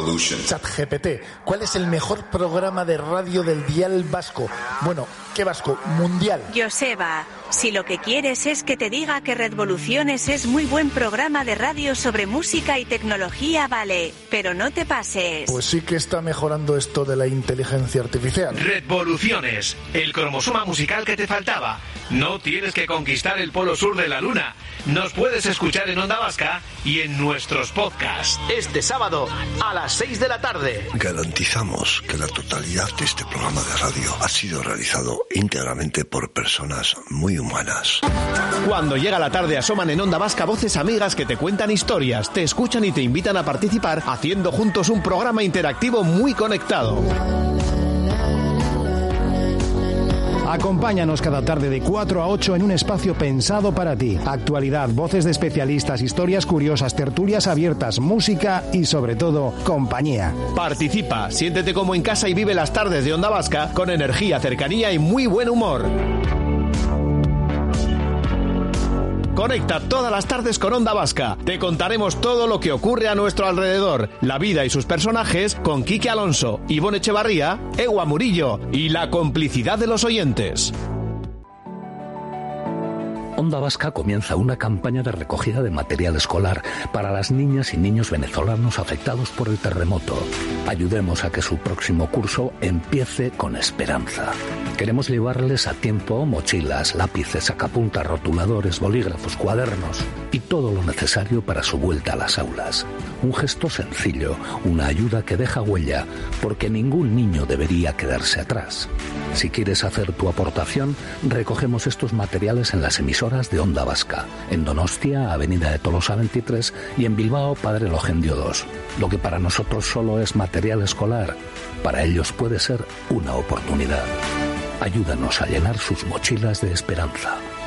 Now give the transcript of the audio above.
Revolution. ChatGPT, ¿cuál es el mejor programa de radio del dial vasco? Bueno, ¿qué vasco? Mundial. Joseba, si lo que quieres es que te diga que Revoluciones es muy buen programa de radio sobre música y tecnología, vale, pero no te pases. Pues sí que está mejorando esto de la inteligencia artificial. Revoluciones, el cromosoma musical que te faltaba. No tienes que conquistar el polo sur de la luna. Nos puedes escuchar en Onda Vasca y en nuestros podcasts. Este sábado a las 6 de la tarde. Garantizamos que la totalidad de este programa de radio ha sido realizado íntegramente por personas muy humanas. Cuando llega la tarde asoman en Onda Vasca voces amigas que te cuentan historias, te escuchan y te invitan a participar haciendo juntos un programa interactivo muy conectado. Acompáñanos cada tarde de 4 a 8 en un espacio pensado para ti. Actualidad, voces de especialistas, historias curiosas, tertulias abiertas, música y sobre todo, compañía. Participa, siéntete como en casa y vive las tardes de Onda Vasca con energía, cercanía y muy buen humor. Conecta todas las tardes con Onda Vasca. Te contaremos todo lo que ocurre a nuestro alrededor, la vida y sus personajes con Quique Alonso, Ivonne Echevarría, Ewa Murillo y la complicidad de los oyentes. Onda Vasca comienza una campaña de recogida de material escolar para las niñas y niños venezolanos afectados por el terremoto. Ayudemos a que su próximo curso empiece con esperanza. Queremos llevarles a tiempo mochilas, lápices, sacapuntas, rotuladores, bolígrafos, cuadernos y todo lo necesario para su vuelta a las aulas. Un gesto sencillo, una ayuda que deja huella, porque ningún niño debería quedarse atrás. Si quieres hacer tu aportación, recogemos estos materiales en las emisoras de Onda Vasca, en Donostia, Avenida de Tolosa 23 y en Bilbao, Padre Logendio 2. Lo que para nosotros solo es material escolar, para ellos puede ser una oportunidad. Ayúdanos a llenar sus mochilas de esperanza.